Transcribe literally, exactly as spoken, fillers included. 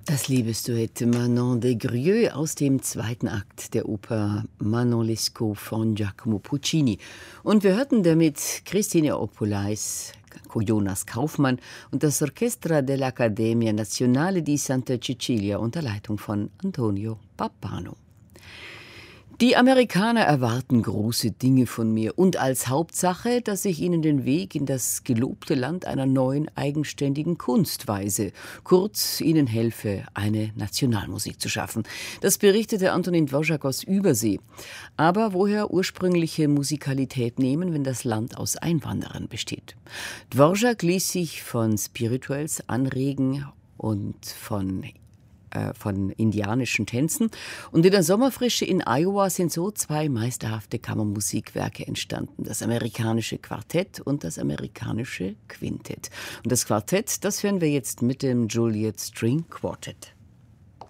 Das Liebesduett Manon des Grieux aus dem zweiten Akt der Oper Manon Lescaut von Giacomo Puccini. Und wir hörten damit Christine Opolais, Jonas Kaufmann und das Orchestra dell'Accademia Nazionale di Santa Cecilia unter Leitung von Antonio Pappano. Die Amerikaner erwarten große Dinge von mir und als Hauptsache, dass ich ihnen den Weg in das gelobte Land einer neuen eigenständigen Kunst weise, kurz ihnen helfe, eine Nationalmusik zu schaffen. Das berichtete Antonin Dvořák aus Übersee. Aber woher ursprüngliche Musikalität nehmen, wenn das Land aus Einwanderern besteht? Dvořák ließ sich von Spirituals anregen und von von indianischen Tänzen. Und in der Sommerfrische in Iowa sind so zwei meisterhafte Kammermusikwerke entstanden. Das amerikanische Quartett und das amerikanische Quintett. Und das Quartett, das hören wir jetzt mit dem Juliet String Quartet.